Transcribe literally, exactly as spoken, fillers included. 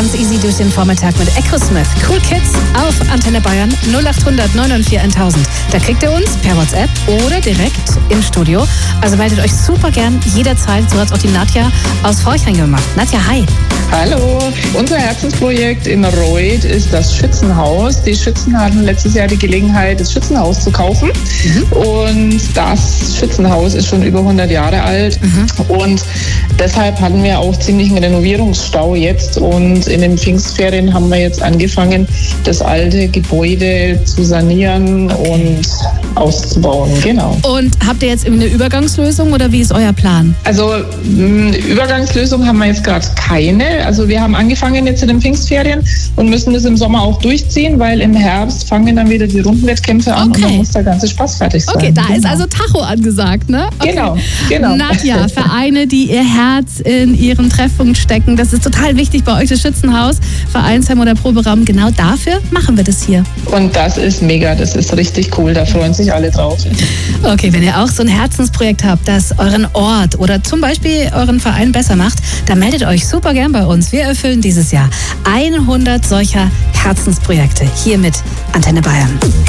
ganz easy durch den Vormittag mit Ecosmith. Cool Kids auf Antenne Bayern null acht hundert neun neun vier tausend. Da kriegt ihr uns per WhatsApp oder direkt im Studio. Also meldet euch super gern jederzeit. So hat es auch die Nadja aus Forchheim gemacht. Nadja, hi. Hallo. Unser Herzensprojekt in Reuth ist das Schützenhaus. Die Schützen hatten letztes Jahr die Gelegenheit, das Schützenhaus zu kaufen. Mhm. Und das Schützenhaus ist schon über hundert Jahre alt. Mhm. Und deshalb hatten wir auch ziemlich einen Renovierungsstau jetzt. Und in den Pfingstferien haben wir jetzt angefangen, das alte Gebäude zu sanieren okay. und auszubauen. Genau. Und habt ihr jetzt eine Übergangslösung oder wie ist euer Plan? Also eine Übergangslösung haben wir jetzt gerade keine. Also wir haben angefangen jetzt in den Pfingstferien und müssen das im Sommer auch durchziehen, weil im Herbst fangen dann wieder die Rundenwettkämpfe an okay. und dann muss der ganze Spaß fertig sein. Okay, da genau. ist also Tacho angesagt, ne? Okay. Genau, genau. Nadja, Vereine, die ihr Herz in ihren Treffpunkt stecken, das ist total wichtig bei euch, das Schützenhaus, Vereinsheim oder Proberaum, genau dafür machen wir das hier. Und das ist mega, das ist richtig cool, da freuen sich alle drauf. Okay, wenn ihr auch so ein Herzensprojekt habt, das euren Ort oder zum Beispiel euren Verein besser macht, dann meldet euch super gern bei uns. Wir erfüllen dieses Jahr hundert solcher Herzensprojekte hier mit Antenne Bayern.